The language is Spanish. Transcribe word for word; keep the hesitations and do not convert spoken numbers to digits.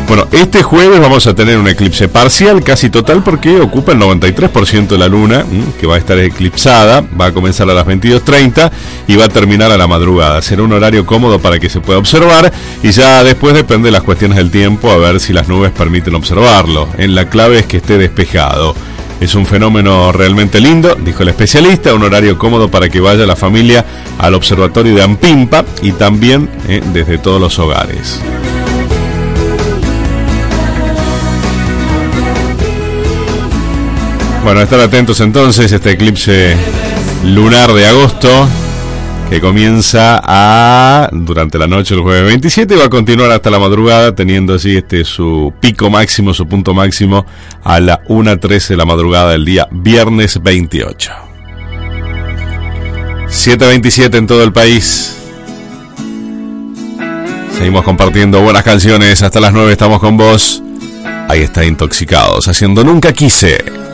Bueno, este jueves vamos a tener un eclipse parcial, casi total, porque ocupa el noventa y tres por ciento de la luna, que va a estar eclipsada. Va a comenzar a las veintidós treinta y va a terminar a la madrugada. Será un horario cómodo para que se pueda observar, y ya después depende de las cuestiones del tiempo, a ver si las nubes permiten observarlo. En la clave es que esté despejado. Es un fenómeno realmente lindo, dijo el especialista, un horario cómodo para que vaya la familia al observatorio de Ampimpa y también eh, desde todos los hogares. Bueno, estar atentos entonces a este eclipse lunar de agosto, que comienza a durante la noche del jueves veintisiete y va a continuar hasta la madrugada, teniendo así este su pico máximo, su punto máximo a la una trece de la madrugada del día viernes veintiocho. siete veintisiete en todo el país. Seguimos compartiendo buenas canciones hasta las nueve, estamos con vos. Ahí está Intoxicados, haciendo Nunca Quise.